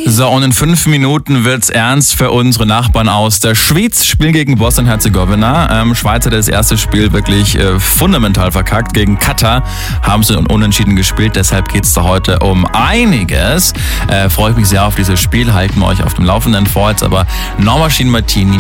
So, und in 5 Minuten wird's ernst für unsere Nachbarn aus der Schweiz. Spielen gegen Bosnien-Herzegowina. Schweizer das erste Spiel wirklich fundamental verkackt. Gegen Katar haben sie unentschieden gespielt. Deshalb geht's da heute um einiges. Freue ich mich sehr auf dieses Spiel. Halten wir euch auf dem Laufenden vor. Jetzt aber Norma Martini